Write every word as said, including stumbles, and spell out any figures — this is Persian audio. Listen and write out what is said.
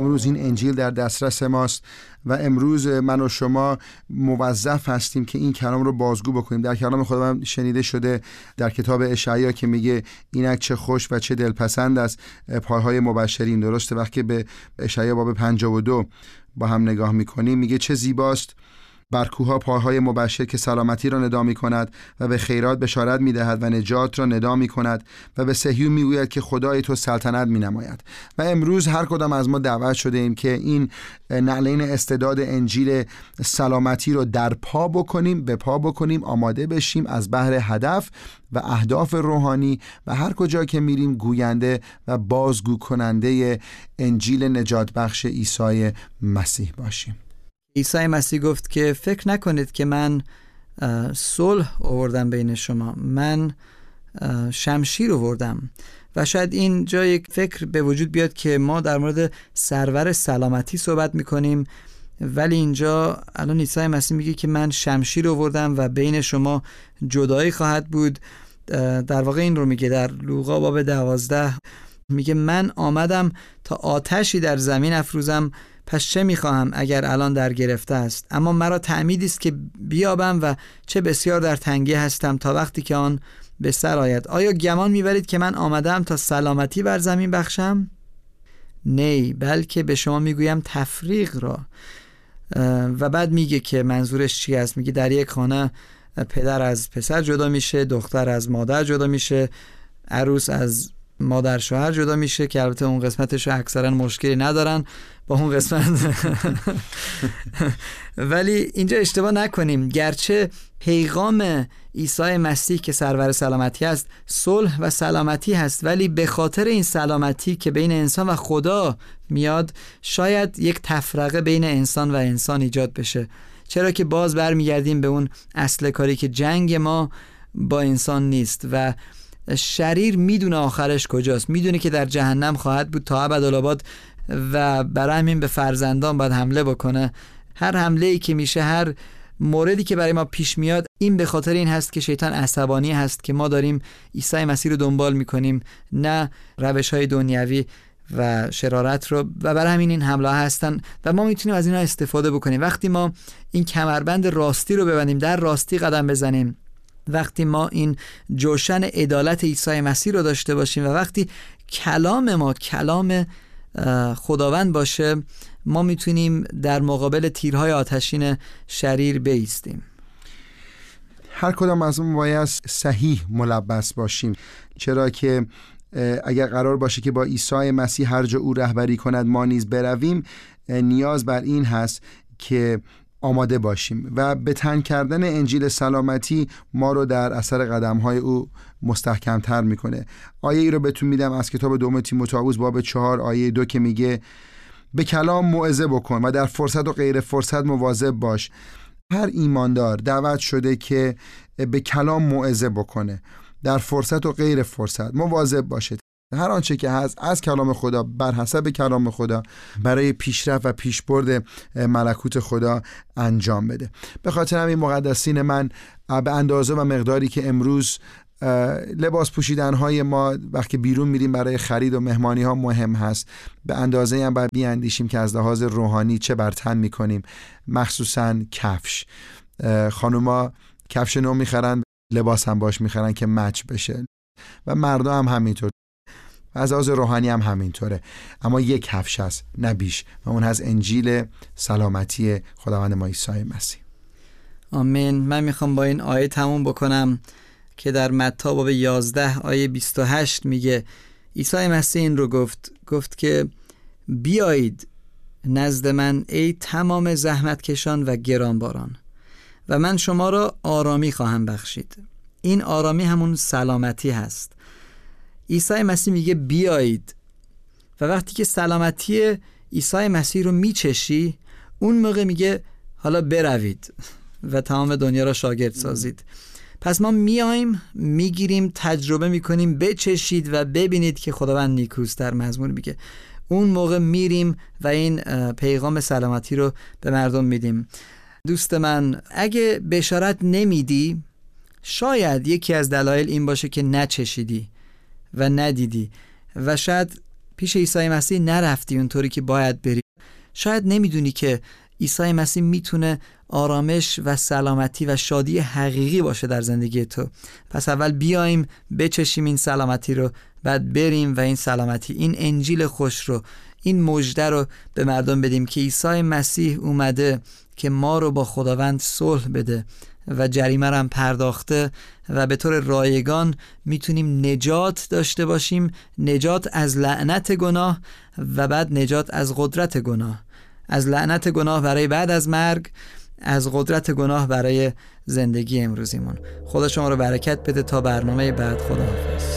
امروز این انجیل در دسترس ماست و امروز من و شما موظف هستیم که این کلام رو بازگو بکنیم. در کلام خدا من شنیده شده در کتاب اشعیا که میگه اینک چه خوش و چه دلپسند است پایهای مبشرین. درسته؟ وقتی به اشعیا باب پنجاه و دو با هم نگاه میکنیم میگه چه زیباست بر کوها پاهای مبشر که سلامتی را ندا می کند و به خیرات بشارت می دهد و نجات را ندا می کند و به صهیون می گوید که خدای تو سلطنت می نماید. و امروز هر کدام از ما دعوت شده ایم که این نعلین استعداد انجیل سلامتی رو در پا بکنیم، به پا بکنیم، آماده بشیم از بحر هدف و اهداف روحانی و هر کجا که میریم گوینده و بازگو کننده انجیل نجات بخش عیسی مسیح باشیم. عیسی مسیح گفت که فکر نکنید که من صلح آوردم بین شما، من شمشیر آوردم. و شاید این جا یک فکر به وجود بیاد که ما در مورد سرور سلامتی صحبت میکنیم، ولی اینجا الان عیسی مسیح میگه که من شمشیر آوردم و بین شما جدایی خواهد بود. در واقع این رو میگه در لوقا باب دوازده، میگه من آمدم تا آتشی در زمین افروزم، پس چه میخواهم اگر الان در گرفته است؟ اما مرا تعمیدی است که بیابم و چه بسیار در تنگی هستم تا وقتی که آن به سر آید. آیا گمان میبرید که من آمدم تا سلامتی بر زمین بخشم؟ نه، بلکه به شما میگویم تفریق را. و بعد میگه که منظورش چی است. میگه در یک خانه پدر از پسر جدا میشه، دختر از مادر جدا میشه، عروس از مادر شوهر جدا میشه، که البته اون قسمتش رو اکثرا مشکلی ندارن با اون قسمت. ولی اینجا اشتباه نکنیم، گرچه پیغام عیسی مسیح که سرور سلامتی است صلح و سلامتی هست، ولی به خاطر این سلامتی که بین انسان و خدا میاد شاید یک تفرقه بین انسان و انسان ایجاد بشه. چرا که باز برمیگردیم به اون اصل کاری که جنگ ما با انسان نیست و شریر میدونه آخرش کجاست، میدونه که در جهنم خواهد بود تا ابدالآباد و برای همین به فرزندان باید حمله بکنه. هر حمله‌ای که میشه، هر موردی که برای ما پیش میاد، این به خاطر این هست که شیطان عصبانی هست که ما داریم عیسی مسیح رو دنبال میکنیم، نه روش‌های دنیوی و شرارت رو، و برای همین این حمله هستن و ما میتونیم از اینا استفاده بکنیم. وقتی ما این کمربند راستی رو ببندیم، در راستی قدم بزنیم، وقتی ما این جوشن عدالت عیسی مسیح رو داشته باشیم و وقتی کلام ما کلام خداوند باشه، ما میتونیم در مقابل تیرهای آتشین شریر بایستیم. هر کدام از ما باید صحیح ملبس باشیم، چرا که اگر قرار باشه که با عیسی مسیح هر جا او رهبری کند ما نیز برویم، نیاز بر این هست که آماده باشیم و به تن کردن انجیل سلامتی ما رو در اثر قدم‌های او مستحکم‌تر میکنه. آیه ای رو بهتون میدم از کتاب دوم تیموتائوس باب چهار آیه دو که میگه به کلام موعظه بکن و در فرصت و غیر فرصت مواظب باش. هر ایماندار دعوت شده که به کلام موعظه بکنه، در فرصت و غیر فرصت مواظب باشه، هر آنچه که هست از کلام خدا بر حسب کلام خدا برای پیشرفت و پیشبرد ملکوت خدا انجام بده. به خاطر همین مقدسین من، به اندازه و مقداری که امروز لباس پوشیدن های ما وقتی بیرون میریم برای خرید و مهمانی ها مهم هست، به اندازه هم باید بیاندیشیم که از لحاظ روحانی چه بر تن میکنیم. مخصوصا کفش، خانوما کفش نو میخرن، لباس هم باش میخرن که مچ بشه و مردا هم همینطور، از لحاظ روحانی هم همینطوره. اما یک کفش هست نه بیش و اون هست انجیل سلامتی خداوند ما عیسی مسیح. آمین. من میخوام با این آیه تموم بکنم که در متی باب یازده آیه بیست و هشت میگه عیسی مسیح این رو گفت گفت که بیایید نزد من ای تمام زحمت کشان و گرانباران و من شما را آرامی خواهم بخشید. این آرامی همون سلامتی هست. عیسی مسیح میگه بیایید و وقتی که سلامتی عیسی مسیح رو میچشی، اون موقع میگه حالا بروید و تمام دنیا را شاگرد سازید. پس ما میایم میگیریم، تجربه میکنیم، بچشید و ببینید که خداوند نیکوست. در مزمور میگه اون موقع میریم و این پیغام سلامتی رو به مردم میدیم. دوست من، اگه بشارت نمیدی، شاید یکی از دلایل این باشه که نچشیدی و ندیدی و شاید پیش عیسی مسیح نرفتی اونطوری که باید بری، شاید نمیدونی که عیسی مسیح میتونه آرامش و سلامتی و شادی حقیقی باشه در زندگی تو. پس اول بیایم بچشیم این سلامتی رو، بعد بریم و این سلامتی، این انجیل خوش رو، این مژده رو به مردم بدیم که عیسی مسیح اومده که ما رو با خداوند صلح بده و جریمه رو هم پرداخته و به طور رایگان میتونیم نجات داشته باشیم، نجات از لعنت گناه و بعد نجات از قدرت گناه. از لعنت گناه برای بعد از مرگ، از قدرت گناه برای زندگی امروزیمون. خدا شما رو برکت بده. تا برنامه بعد، خداحافظ.